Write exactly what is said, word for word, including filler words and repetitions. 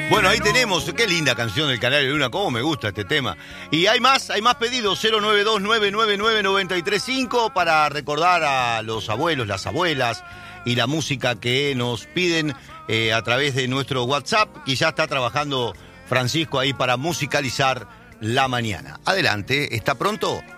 Bueno, ahí tenemos, qué linda canción del Canario Luna, cómo me gusta este tema. Y hay más, hay más pedidos, cero nueve dos nueve nueve nueve nueve tres cinco para recordar a los abuelos, las abuelas y la música que nos piden eh, a través de nuestro WhatsApp, que ya está trabajando Francisco ahí para musicalizar la mañana. Adelante, ¿está pronto?